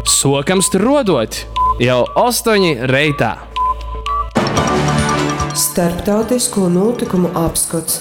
Sokams tur rodot jau 8 reitā. Starptautisko notikumu apskats.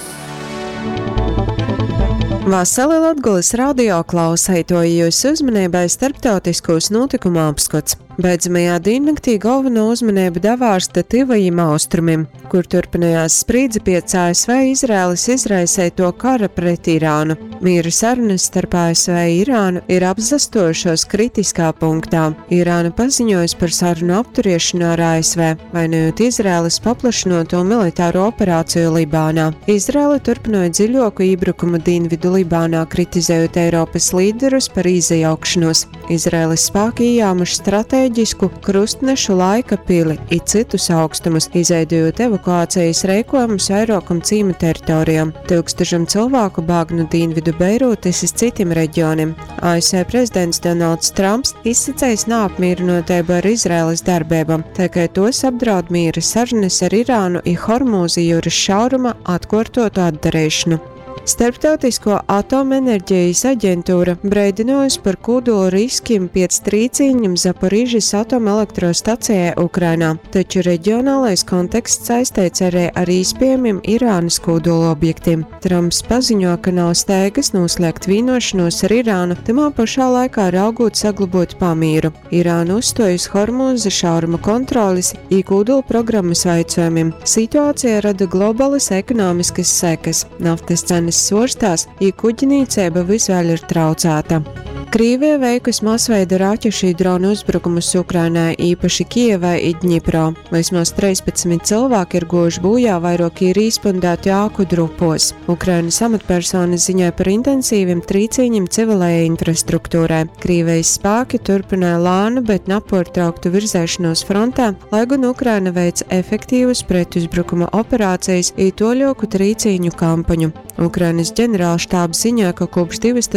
Vasarī Latgules radio klausītāji jūs uzmanībai starptautiskos notikumu apskats. Beidzamajā diennaktī galveno uzmanību devārsta tuvajiem austrumiem, kur turpinājās spriedze pēc ASV Izraēlas izraisīto kara pret Irānu. Miera sarunas starp ASV un Irānu ir apzastošos kritiskā punktā. Irāna paziņojusi par sarunu apturiešanu ar ASV, vainojot Izraēlas paplašinoto militāro operāciju Libānā. Izraēla turpināja dziļāku iebrukumu dienvidu Libānā, kritizējot Eiropas līderus par izajaukšanos. Izraēlas spēki ieņēmuši stratēģisku krustnešu laika pili un citus augstumus, izveidojot evakuācijas rīkojumus vairākam cīmu teritorijām. Tūkstošiem cilvēku bēg no dienvidu Beirūtas uz citiem reģioniem. ASV prezidents Donalds Trumps izsacējis neapmierinotību ar Izraēlas darbībām, tā kā tos apdraud miera sarunas ar Irānu un Hormūza jūras šauruma atkārtotu atdarīšanu. Starptautisko atomenerģijas aģentūra brīdinājusi par kodola riskiem pēc trīcīņiem Zaporižas atomelektrostacijā Ukrainā, taču reģionālais konteksts saistīts arī ar iespējamiem Irānas kodola objektiem. Trumps paziņo, ka nav steigas noslēgt vienošanos ar Irānu, tamā pašā laikā raugot saglabot pamieru. Irāna uzstojas Hormūza šauruma kontroles un kodola programmas veicojumiem. Situācija rada globālas ekonomiskas sekas. Naftas cenas svārstās, ja kuģinīcība visvēl ir traucēta. Krievija veikusi masveida raķešu dronu uzbrukumus Ukrainai, īpaši Kijevai un Dņipro. Vismaz 13 cilvēki ir guvuši bojā, vairāki ir izpundēti āku drupos. Ukrainas amatpersonas ziņoja par intensīviem trīcīņiem civilajai infrastruktūrai. Krievijas spēki turpināja lēnu, bet nepārtrauktu virzēšanos frontē, lai gan Ukraina veic efektīvas pretuzbrukuma operācijas un toļoku trīcīņu kampaņu. Ukrainas ģenerālštāba ziņoja, ka kopš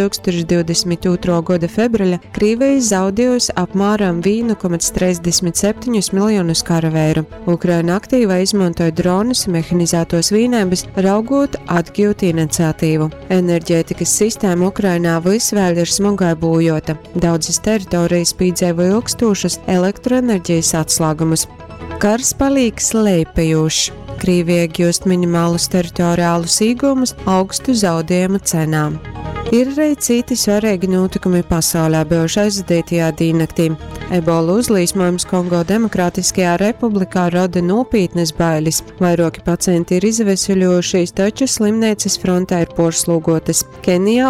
2022. gada februāra Krievija zaudējusi apmēram 1,37 miljonus karavēru. Ukraina aktīvi izmantoja dronus un mehanizētos vienības, raugot atgūt iniciatīvu. Enerģētikas sistēma Ukrainā visvēl ir smagai bojota. Daudzas teritorijas piedzīvoja ilgstošas elektroenerģijas atslēgumus. Kars paliek slēpējošs. Krievija iegūst minimālus teritoriālus iegūmus augstu zaudējumu cenām. Ir arī citi svarīgi notikumi pasaulē bijuši aizvadītajā diennaktī. Ebola uzlīsmojums Kongo Demokrātiskajā republikā rada nopietnas bailes. Vairāki pacienti ir izveseļojušies, taču slimnīcas frontē ir porslūgotas. Kenijā